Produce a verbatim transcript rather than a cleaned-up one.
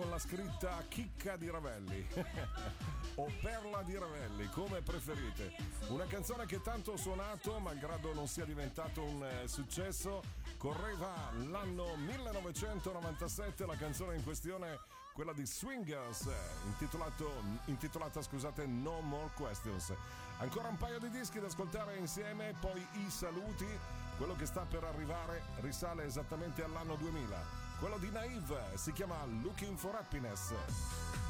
con la scritta Chicca di Ravelli o Perla di Ravelli, come preferite. Una canzone che tanto ho suonato, malgrado non sia diventato un eh, successo. Correva l'anno millenovecentonovantasette, la canzone in questione, quella di Swingers, intitolato, intitolata scusate No More Questions. Ancora un paio di dischi da ascoltare insieme, poi i saluti. Quello che sta per arrivare risale esattamente all'anno duemila. Quello di Naive si chiama Looking for Happiness.